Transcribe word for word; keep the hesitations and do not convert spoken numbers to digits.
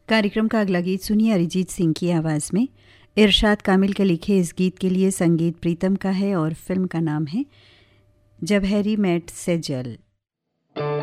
कार्यक्रम का अगला गीत सुनिए अरिजीत सिंह की आवाज़ में। इरशाद कामिल के लिखे इस गीत के लिए संगीत प्रीतम का है और फिल्म का नाम है जब हैरी मेट सेजल।